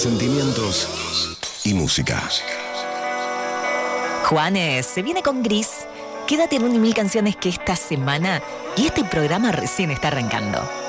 sentimientos y música. Juanes, se viene con Gris. Quédate en 1.000 canciones que esta semana y este programa recién está arrancando.